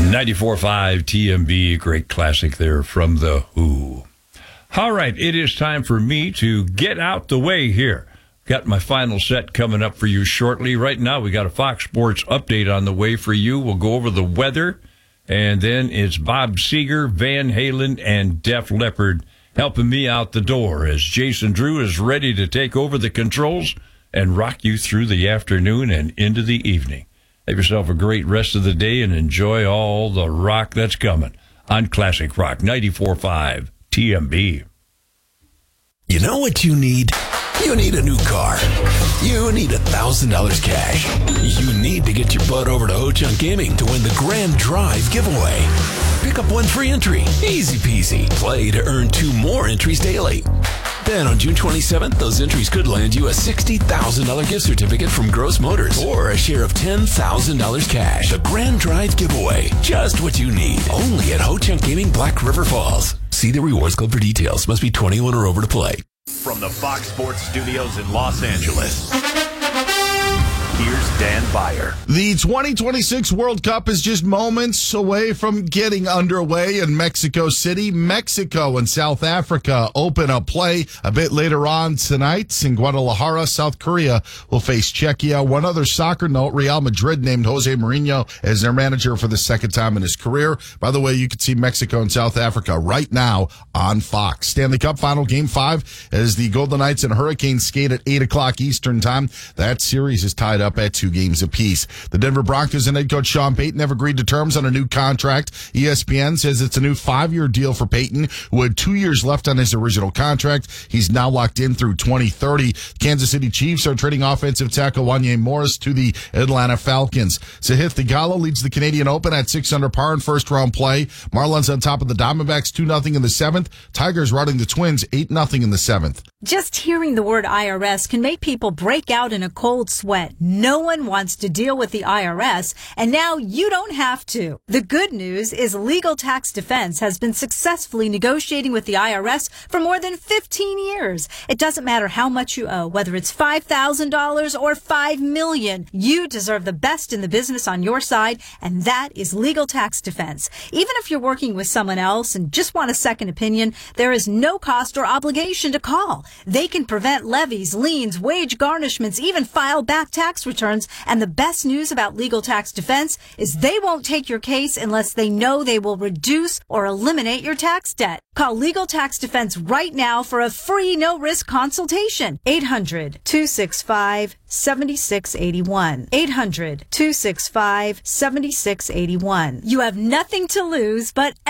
94.5 TMB, great classic there from The Who. All right, it is time for me to get out the way here. Got my final set coming up for you shortly. Right now, we got a Fox Sports update on the way for you. We'll go over the weather, and then it's Bob Seger, Van Halen, and Def Leppard helping me out the door as Jason Drew is ready to take over the controls and rock you through the afternoon and into the evening. Have yourself a great rest of the day and enjoy all the rock that's coming on Classic Rock 94.5 TMB. You know what you need? You need a new car. You need $1,000 cash. You need to get your butt over to Ho-Chunk Gaming to win the Grand Drive giveaway. Pick up one free entry. Easy peasy. Play to earn 2 more entries daily. Then on June 27th, those entries could land you a $60,000 gift certificate from Gross Motors or a share of $10,000 cash. The Grand Drive giveaway. Just what you need. Only at Ho-Chunk Gaming, Black River Falls. See the Rewards Club for details. Must be 21 or over to play. From the Fox Sports Studios in Los Angeles, here's Dan Beyer. The 2026 World Cup is just moments away from getting underway in Mexico City. Mexico and South Africa open up play a bit later on tonight. In Guadalajara, South Korea will face Czechia. One other soccer note, Real Madrid named Jose Mourinho as their manager for the second time in his career. By the way, you can see Mexico and South Africa right now on Fox. Stanley Cup final game 5 as the Golden Knights and Hurricanes skate at 8 o'clock Eastern time. That series is tied up at 2 games apiece. The Denver Broncos and head coach Sean Payton have agreed to terms on a new contract. ESPN says it's a new 5-year deal for Payton, who had 2 years left on his original contract. He's now locked in through 2030. Kansas City Chiefs are trading offensive tackle Wanye Morris to the Atlanta Falcons. Sahith Theegala leads the Canadian Open at 6 under par in first-round play. Marlins on top of the Diamondbacks 2-0 in the 7th. Tigers routing the Twins 8-0 in the 7th. Just hearing the word IRS can make people break out in a cold sweat. No one wants to deal with the IRS, and now you don't have to. The good news is Legal Tax Defense has been successfully negotiating with the IRS for more than 15 years. It doesn't matter how much you owe, whether it's $5,000 or $5 million. You deserve the best in the business on your side, and that is Legal Tax Defense. Even if you're working with someone else and just want a second opinion, there is no cost or obligation to call. They can prevent levies, liens, wage garnishments, even file back tax returns. And the best news about Legal Tax Defense is they won't take your case unless they know they will reduce or eliminate your tax debt. Call Legal Tax Defense right now for a free no-risk consultation. 800-265-7681. 800-265-7681. You have nothing to lose but